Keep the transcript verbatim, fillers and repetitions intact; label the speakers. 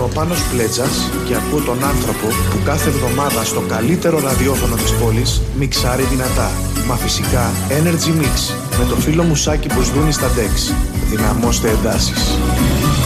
Speaker 1: ο Πάνος Πλέτσας και ακούω τον άνθρωπο που κάθε εβδομάδα στο καλύτερο ραδιόφωνο της πόλης μιξάρει δυνατά. Μα φυσικά Energy Mix με το φίλο μου Σάκη Μποσδούνη στα ντεξ. Δυναμώστε εντάσεις.